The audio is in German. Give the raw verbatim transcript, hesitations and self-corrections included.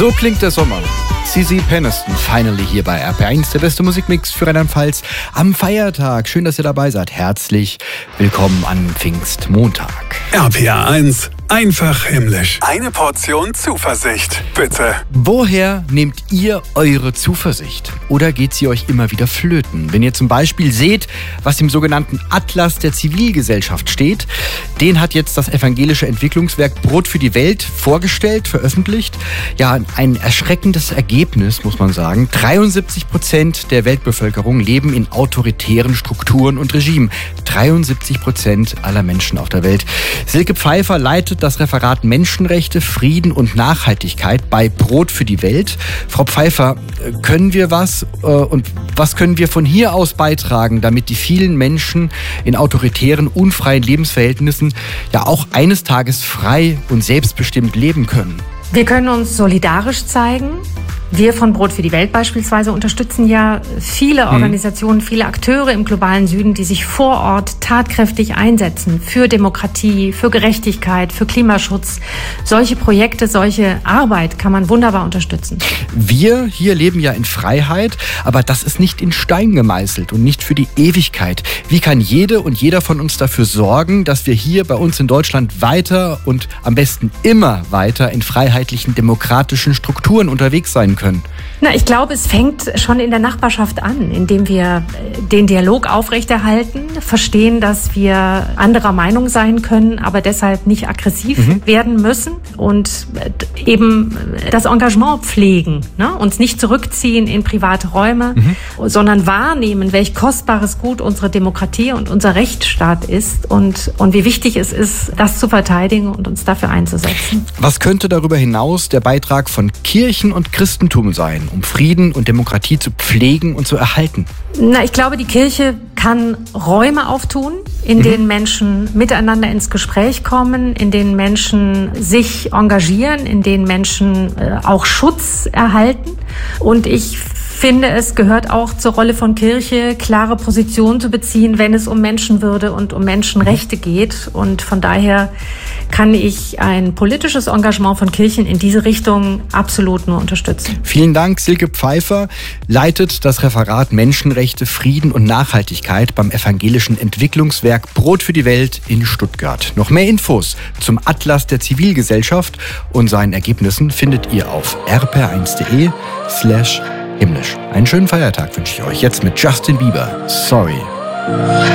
So klingt der Sommer. Sissy Peniston, finally hier bei R P R eins, der beste Musikmix für Rheinland-Pfalz am Feiertag. Schön, dass ihr dabei seid. Herzlich willkommen an Pfingstmontag. R P R eins, einfach himmlisch. Eine Portion Zuversicht, bitte. Woher nehmt ihr eure Zuversicht? Oder geht sie euch immer wieder flöten? Wenn ihr zum Beispiel seht, was im sogenannten Atlas der Zivilgesellschaft steht, den hat jetzt das evangelische Entwicklungswerk Brot für die Welt vorgestellt, veröffentlicht. Ja, ein erschreckendes Ergebnis, muss man sagen. dreiundsiebzig Prozent der Weltbevölkerung leben in autoritären Strukturen und Regimen. dreiundsiebzig Prozent aller Menschen auf der Welt. Silke Pfeiffer leitet das Referat Menschenrechte, Frieden und Nachhaltigkeit bei Brot für die Welt. Frau Pfeiffer, können wir was äh, und was können wir von hier aus beitragen, damit die vielen Menschen in autoritären, unfreien Lebensverhältnissen ja auch eines Tages frei und selbstbestimmt leben können? Wir können uns solidarisch zeigen. Wir von Brot für die Welt beispielsweise unterstützen ja viele Organisationen, viele Akteure im globalen Süden, die sich vor Ort tatkräftig einsetzen für Demokratie, für Gerechtigkeit, für Klimaschutz. Solche Projekte, solche Arbeit kann man wunderbar unterstützen. Wir hier leben ja in Freiheit, aber das ist nicht in Stein gemeißelt und nicht für die Ewigkeit. Wie kann jede und jeder von uns dafür sorgen, dass wir hier bei uns in Deutschland weiter und am besten immer weiter in freiheitlichen, demokratischen Strukturen unterwegs sein können? Können? Na, ich glaube, es fängt schon in der Nachbarschaft an, indem wir den Dialog aufrechterhalten, verstehen, dass wir anderer Meinung sein können, aber deshalb nicht aggressiv mhm. werden müssen und eben das Engagement pflegen, ne? Uns nicht zurückziehen in private Räume, mhm. sondern wahrnehmen, welch kostbares Gut unsere Demokratie und unser Rechtsstaat ist und, und wie wichtig es ist, das zu verteidigen und uns dafür einzusetzen. Was könnte darüber hinaus der Beitrag von Kirchen und Christentum sein, um Frieden und Demokratie zu pflegen und zu erhalten? Na, ich glaube, die Kirche kann Räume auftun, in mhm. denen Menschen miteinander ins Gespräch kommen, in denen Menschen sich engagieren, in denen Menschen äh, auch Schutz erhalten. Und ich finde, es gehört auch zur Rolle von Kirche, klare Positionen zu beziehen, wenn es um Menschenwürde und um Menschenrechte geht. Und von daher kann ich ein politisches Engagement von Kirchen in diese Richtung absolut nur unterstützen. Vielen Dank, Silke Pfeiffer leitet das Referat Menschenrechte, Frieden und Nachhaltigkeit beim evangelischen Entwicklungswerk Brot für die Welt in Stuttgart. Noch mehr Infos zum Atlas der Zivilgesellschaft und seinen Ergebnissen findet ihr auf r p r eins punkt d e slash himmlisch. Einen schönen Feiertag wünsche ich euch jetzt mit Justin Bieber. Sorry.